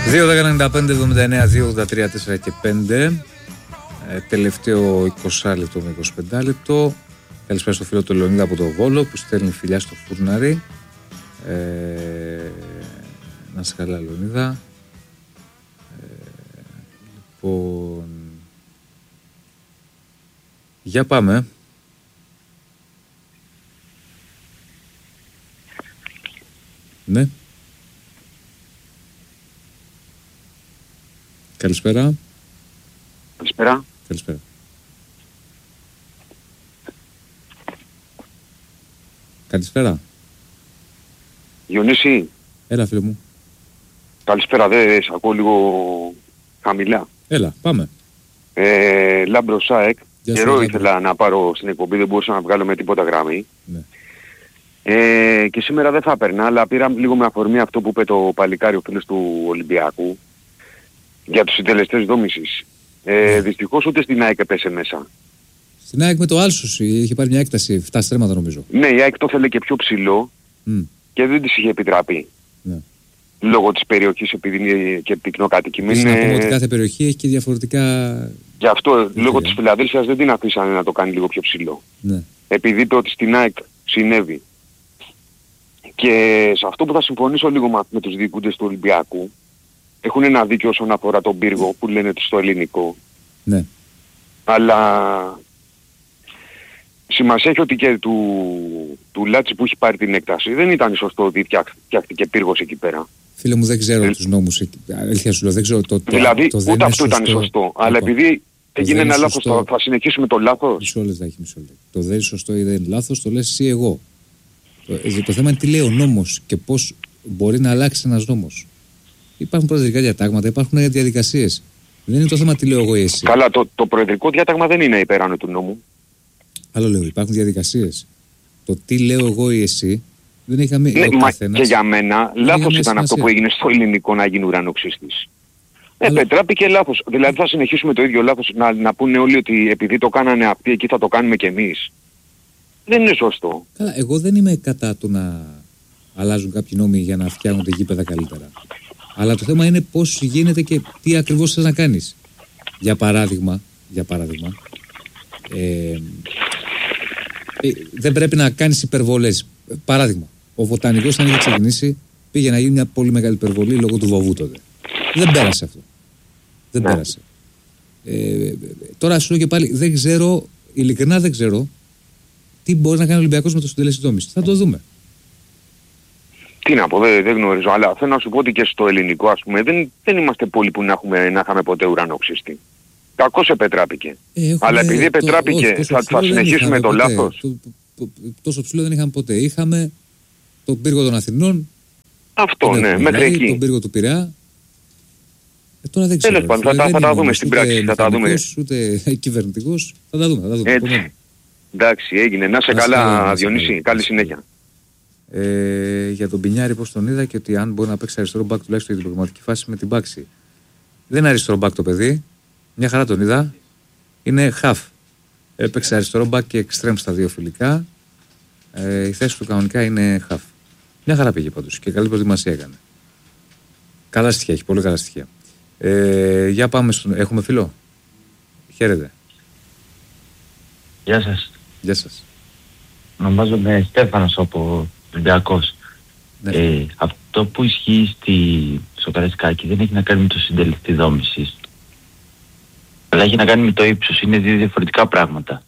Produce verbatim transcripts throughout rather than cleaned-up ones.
δύο δέκα ενενήντα πέντε εβδομήντα εννέα δύο ογδόντα τρία τέσσερα και πέντε. Ε, τελευταίο είκοσι λεπτό με είκοσι πέντε λεπτό. Καλησπέρα στο φίλο του Λεωνίδα από το Βόλο που στέλνει φιλιά στο φούρναρι. Ε, να σε καλά, Λεωνίδα. Ε, λοιπόν, για πάμε. Ναι. Καλησπέρα. Καλησπέρα. Καλησπέρα. Καλησπέρα. Διονύση. Έλα, φίλε μου. Καλησπέρα, δεν σε ακούω λίγο χαμηλά. Έλα, πάμε. Ε, Λάμπρο ΣΑΕΚ. Καιρό ήθελα Λάμπρο. να πάρω στην εκπομπή, δεν μπορούσα να βγάλω με τίποτα γραμμή. Ναι. Ε, και σήμερα δεν θα έπαιρνα, αλλά πήρα λίγο με αφορμή αυτό που είπε το παλικάρι ο φίλος του Ολυμπιακού για τους συντελεστές δόμησης. Ε, Ναι. Δυστυχώς ούτε στην ΑΕΚ έπεσε μέσα. Στην ΑΕΚ με το Άλσος είχε πάρει μια έκταση, εφτά στρέμματα νομίζω. Ναι, η ΑΕΚ το ήθελε και πιο ψηλό Mm. και δεν της είχε επιτραπεί. Ναι. Λόγω της περιοχής επειδή είναι και πυκνοκατοικημένη. Επίσης να πούμε ότι κάθε περιοχή έχει και διαφορετικά... Γι' αυτό Okay. λόγω της Φιλαδέλφειας δεν την αφήσανε να το κάνει λίγο πιο ψηλό. Ναι. Επειδή είπε ότι στην ΑΕΚ συνέβη. Και σε αυτό που θα συμφωνήσω λίγο με, με τους διοικούντες του Ολυμπιακού, έχουν ένα δίκιο όσον αφορά τον πύργο που λένε στο ελληνικό. Ναι. Αλλά σημασία έχει ότι και του, του Λάτσι που έχει πάρει την έκταση δεν ήταν σωστό ότι φτιάχτηκε πύργος εκεί πέρα. Φίλε μου, δεν ξέρω Ε, τους νόμους. Αλήθεια σου λέω, δεν ξέρω το, το, δηλαδή το δεν ούτε είναι αυτό ήταν σωστό. Αλλά Λοιπόν, επειδή το έγινε δεν ένα είναι λάθος, σωστό. θα, θα συνεχίσουμε το λάθος. Μισό λεπτάκι, μισό λεπτάκι. Το δεν είναι σωστό ή δεν είναι λάθος, το λες εσύ εγώ. Το, ε, το θέμα είναι τι λέει ο νόμος και πώς μπορεί να αλλάξει ένας νόμος. Υπάρχουν προεδρικά διατάγματα, υπάρχουν διαδικασίες. Δεν είναι το θέμα τι λέω εγώ ή εσύ. Καλά, το, το προεδρικό διάταγμα δεν είναι υπεράνω του νόμου. Άλλο λέω, υπάρχουν διαδικασίες. Το τι λέω εγώ ή εσύ δεν έχει καμία. Ναι, ο μα καθένας, και για μένα δεν λάθος έχει ήταν καμία αυτό που σημασία. έγινε στο ελληνικό να γίνει ουρανοξύστης. Ε, Αλλά- πετράπηκε λάθος. Δηλαδή θα συνεχίσουμε το ίδιο λάθος να, να πούνε όλοι ότι επειδή το κάνανε αυτοί εκεί θα το κάνουμε κι εμείς. Δεν είναι σωστό. Καλά, εγώ δεν είμαι κατά του να αλλάζουν κάποιοι νόμοι για να φτιάχνονται γήπεδα καλύτερα. Αλλά το θέμα είναι πώς γίνεται και τι ακριβώς θες να κάνεις. Για παράδειγμα, για παράδειγμα ε, ε, δεν πρέπει να κάνεις υπερβολές. Παράδειγμα, ο Βοτανικός αν είχε ξεκινήσει πήγε να γίνει μια πολύ μεγάλη υπερβολή λόγω του βοβού τότε. Δεν πέρασε αυτό. Δεν Ναι. πέρασε. Ε, τώρα σου λέω και πάλι, δεν ξέρω, ειλικρινά δεν ξέρω τι μπορεί να κάνει ο Ολυμπιακός με το συντελεστή δόμηση. Θα το δούμε. Τι να πω, δεν, δεν γνωρίζω. Αλλά θέλω να σου πω ότι και στο ελληνικό ας πούμε δεν, δεν είμαστε πολλοί που να, έχουμε, να είχαμε ποτέ ουρανοξύστη. Κακώς επετράπηκε. Ε, έχουμε Αλλά επειδή το- επετράπηκε όχι, τόσο θα, ψηλό θα δεν συνεχίσουμε είχαμε το ποτέ. λάθος. Το- το- το- τόσο ψηλό δεν είχαμε ποτέ. Είχαμε τον πύργο των Αθηνών, Αυτό τον ναι, έχουμε μέχρι δηλαδή, τον εκεί. πύργο του Πειραιά. Ε, τώρα δεν ξέρω. Τέλος πάντων, θα φίλε, τα- δεν θα τα είμαι δούμε όμως στην ούτε πράξη, θα τα δούμε. μηχανικός, ούτε κυβερνητικός. Θα τα δούμε. Θα τα δούμε. Έτσι. Επομένως. Εντάξει, έγινε. Να σε Να σε καλά, καλά, να σε Διονύση. καλά. Καλή Να σε συνέχεια. Ε, για τον Πινιάρη, πώς τον είδα και ότι αν μπορεί να παίξει αριστερό μπακ τουλάχιστον για την πραγματική φάση με την πάξη. Δεν είναι αριστερό μπακ το παιδί. Μια χαρά τον είδα. Είναι half. Έπαιξε αριστερό μπακ και extreme στα δύο φιλικά. Ε, η θέση του κανονικά είναι half. Μια χαρά πήγε πάντως και καλή προετοιμασία έκανε. Καλά στοιχεία, έχει πολύ καλά στοιχεία. Ε, για πάμε στον. Έχουμε φίλο. Χαίρετε. Γεια σας. Γεια σας. Ονομάζομαι Στέφανος από Ολυμπιακός. Ναι. Ε, αυτό που ισχύει στη, στο Καραϊσκάκι δεν έχει να κάνει με το συντελεστή δόμησης. Αλλά έχει να κάνει με το ύψος. Είναι δύο διαφορετικά πράγματα.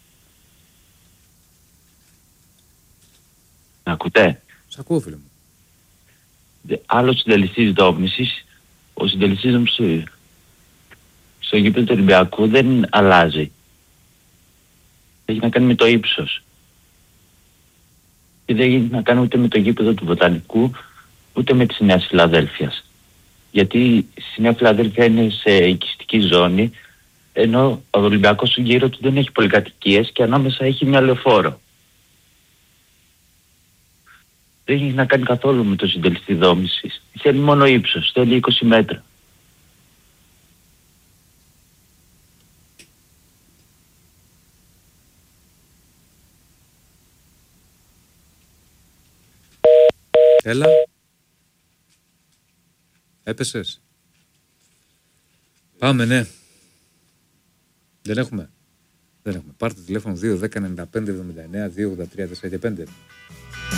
Με ακούτε? Σ' ακούω, φίλε μου. Δε- Άλλος συντελεστής δόμησης, ο συντελεστής δόμησης στο γήπεδο του Ολυμπιακού δεν αλλάζει. Έχει να κάνει με το ύψος. Και δεν έχει να κάνει ούτε με το γήπεδο του Βοτανικού, ούτε με της Νέας Φιλαδέλφειας. Γιατί η Νέα Φιλαδέλφεια είναι σε οικιστική ζώνη, ενώ ο Ολυμπιακός γύρω του δεν έχει πολυκατοικίες και ανάμεσα έχει μια λεωφόρο. Δεν έχει να κάνει καθόλου με το συντελεστή δόμησης. Θέλει μόνο ύψος, θέλει είκοσι μέτρα. Έλα. Έπεσες. Πάμε, ναι. Δεν έχουμε. Δεν έχουμε. Πάρτε τηλέφωνο δύο δέκα ενενήντα πέντε εβδομήντα εννέα δύο ογδόντα τρία τέσσερα και πέντε.